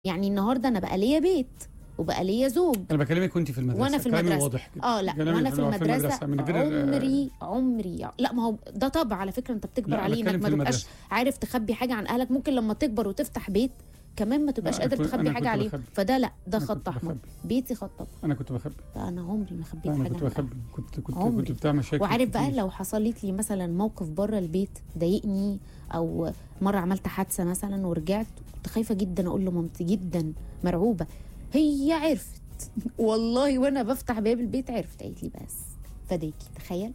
يعني النهارده انا بقى ليا بيت وبقى ليا زوج. انا بكلمك وانت في المدرسه، وانا في المدرسه واضح كده. لا كلامي وانا في المدرسه من غير عمري لا، ما هو ده طبع على فكره انت بتكبر لا، عليه، بتكلم انك ما في تبقاش المدرسة. عارف تخبي حاجه عن اهلك. ممكن لما تكبر وتفتح بيت كمان ما تبقاش لا، قادر أنا تخبي كنت حاجه عليه، بخبي. فده لا، ده أنا خط كنت احمر. بخبي. بيتي خط ابيض. انا كنت بخبي. لا انا عمري ما خبيت انا حاجه كنت عن بخبي. أهلي. كنت بتاع مشاكل وعارف بقى كتير. لو حصلت لي مثلا موقف بره البيت ضايقني، او مره عملت حادثه مثلا ورجعت، كنت خايفه جدا اقول لمامتي، جدا مرعوبه. هي عرفت والله وانا بفتح باب البيت عرفت، قالت لي بس فداكي. تخيل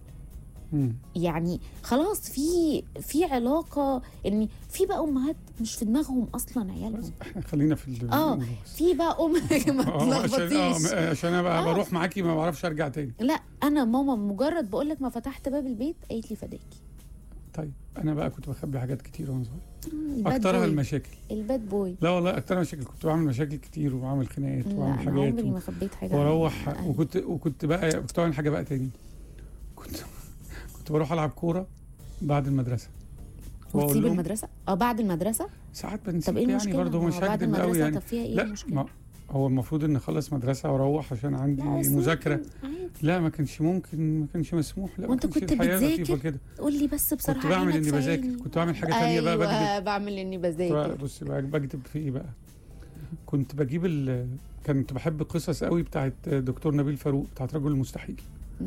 يعني خلاص في علاقه، ان في بقى امهات مش في دماغهم اصلا عيالهم. خلينا في في بقى ما تلخبطيش عشان انا بقى بروح معاكي ما بعرفش ارجع تاني. لا انا ماما مجرد بقول لك ما فتحت باب البيت قالت لي فداكي. طيب انا بقى كنت بخبي حاجات كتير وانا صغير، الباد اكترها بوي. المشاكل. الباد بوي. لا والله اكترها مشاكل، كنت بعمل مشاكل كتير وبعمل خناقات وبعمل لا حاجات انا عمري ما خبيت حاجه واروح وكنت بقى كنت بعمل حاجه بقى تاني. كنت بروح العب كوره بعد المدرسه وتسيب المدرسه بعد المدرسه ساعات طب بنسيب. ايه يعني المشكله؟ برضه مش بعد هكدب قوي المدرسه يعني. طب فيها ايه لا المشكله؟ هو المفروض ان اخلص مدرسه واروح عشان عندي مذاكره. لا ما كانش ممكن، ما كانش مسموح. لا وانت كنت بتذاكر؟ قول لي بس بصراحه. كنت بعمل اني بذاكر، كنت بعمل حاجه تانية بقى بكتب. بعمل اني بذاكر. بصي بقى بكتب في ايه بقى. كنت بجيب كنت بحب قصص قوي بتاعت دكتور نبيل فاروق بتاعت رجل المستحيل.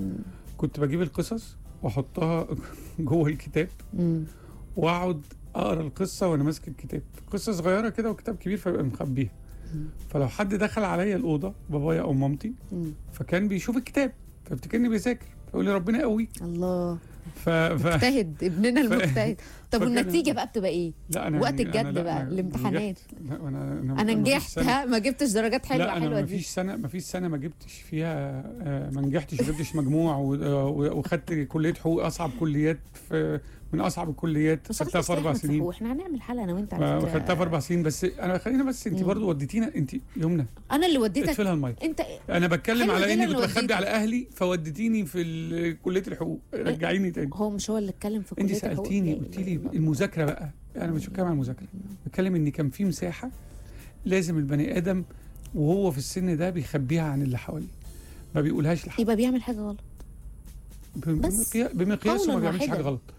كنت بجيب القصص واحطها جوه الكتاب واقعد اقرا القصه وانا ماسك الكتاب. قصه صغيره كده وكتاب كبير فبقى مخبيها. فلو حد دخل عليا الاوضه، بابايا او مامتي، فكان بيشوف الكتاب فافتكرني بيذاكر، فيقول لي ربنا يقويك. الله. مجتهد ابننا المجتهد. طب والنتيجه بقى بتبقى ايه؟ لا أنا وقت يعني الجد بقى الامتحانات. لا انا نجحت. ما جبتش درجات حلوه. لا انا ما فيش سنه ما جبتش فيها، ما نجحتش، ما جبتش مجموع وخدت كليه حقوق، اصعب كليات من اصعب الكليات. خدتها في 4 سنين. واحنا هنعمل حلقه انا وانت على فكره. خدتها في 4 سنين. بس انا خلينا بس انت برضو وديتينا. انت يومنا انا اللي وديتك. اقفلها المايك. انت انا بتكلم على اني كنت بخبي على اهلي فوديتيني في كليه الحقوق. رجعيني تاني. هو مش هو اللي اتكلم في كليه الحقوق. انت سالتيني قلت لي المذاكره بقى. انا مش بتكلم عن المذاكره، بتكلم ان كان في مساحه لازم البني ادم وهو في السن ده بيخبيها عن اللي حواليه، ما بيقولهاش لحد. يبقى بيعمل حاجه غلط. بمقياسه ما بيعملش حاجه غلط.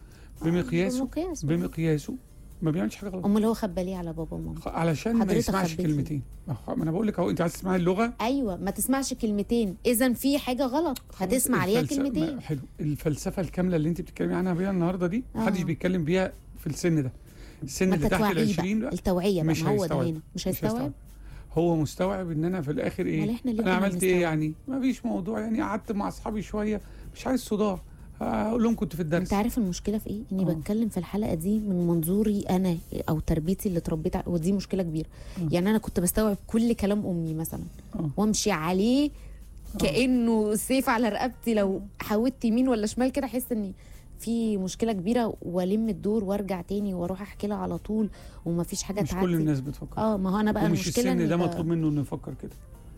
بمقياسه ما بيعملش حاجه غلط. امال هو خبى ليه على بابا وماما؟ علشان ما يسمعش كلمتين. ما انا بقول لك اهو، انت عايز تسمعي اللغه. ايوه ما تسمعش كلمتين، اذا في حاجه غلط هتسمع عليها كلمتين. حلو. الفلسفه الكامله اللي انت بتتكلمي عنها بيها النهارده دي محدش بيتكلم بيها في السن ده. السن اللي تحت ال20 التوعيه مش هو ده هنا مش هيستوعب. هو مستوعب ان انا في الاخر ايه، انا عملت ايه يعني. ما فيش موضوع يعني. قعدت مع اصحابي شويه، مش عايز صداع، اقول لهم كنت في الدرس. انت عارف المشكله في ايه؟ اني بتكلم في الحلقه دي من منظوري انا او تربيتي اللي اتربيت ودي مشكله كبيره. يعني انا كنت بستوعب كل كلام امي مثلا وامشي عليه كانه سيف على رقبتي. لو حاولت يمين ولا شمال كده احس اني في مشكله كبيره والم الدور وارجع تاني واروح احكي لها على طول ومفيش حاجه تعدي. مش كل الناس بتفكر. ما هو انا بقى مش السن ده مطلوب منه انه يفكر كده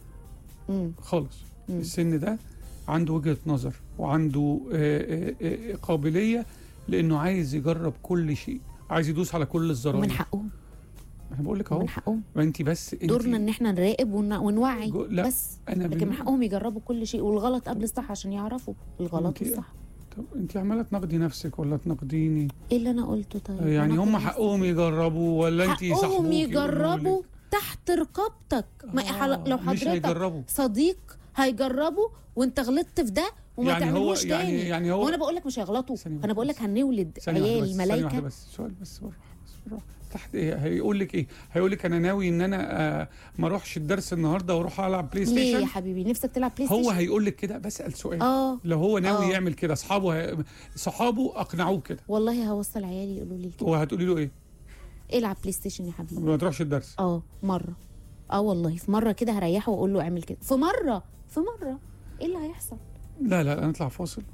خالص. السن ده عنده وجهة نظر وعنده قابلية لأنه عايز يجرب كل شيء، عايز يدوس على كل الزراير. ومن حقهم. أنا بقول لك أهو. من حقهم. ما أنت بس دورنا إن إحنا نراقب ونوعي بس. لكن من حقهم يجربوا كل شيء، والغلط قبل الصح عشان يعرفوا الغلط والصح. طب أنت عمالة تناقضي نفسك ولا تناقضيني؟ إيه اللي أنا قلته؟ طيب يعني هم حقهم يجربوا ولا أنت صاحبوك؟ حقهم يجربوا تحت رقابتك. لو حضرتك صديق هيجربوا وانت غلطت في ده وما يعني تعملوش تاني. يعني هو وانا بقول لك مش هيغلطوا، انا بقول لك هنولد عيال ملايكه. بس سؤال بس بالراحه. تحت ايه هيقول لك ايه؟ هيقول لك انا ناوي ان انا ما اروحش الدرس النهارده واروح العب بلاي ستيشن. ليه يا حبيبي نفسك تلعب بلاي ستيشن؟ هو هيقول لك كده. بسال سؤال. لو هو ناوي يعمل كده صحابه اقنعوه كده. والله هوصل عيالي يقولوا لي كده. وهتقولي له ايه؟ العب بلاي ستيشن يا حبيبي ما تروحش الدرس. مره. والله في مره كده هريحه واقول له اعمل كده. في مره ايه اللي هيحصل؟ لا نطلع فاصل.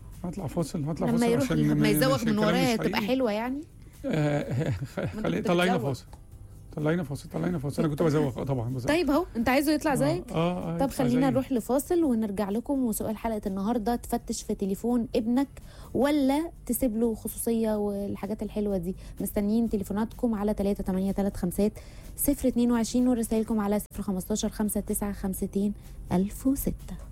لما يزوغ من ورايا تبقى حلوه يعني. طلعينا فاصل. طلعينا فاصل انا كنت بزوق طبعا بزوق. طيب اهو انت عايزه يطلع زيك. طب خلينا نروح لفاصل ونرجع لكم. وسؤال حلقه النهارده، تفتش في تليفون ابنك ولا تسيب له خصوصيه والحاجات الحلوه دي؟ مستنيين تليفوناتكم على 3835022 ورسائلكم على 015 5952 1006.